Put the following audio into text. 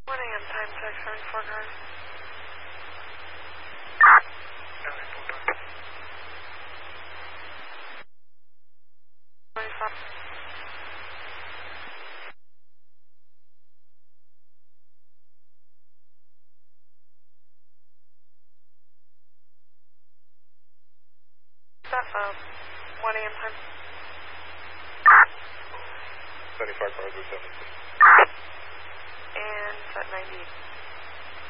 1 a.m. time check, 74 cars. 25. That, 1 a.m. time. 75 cars with 17. And at 90.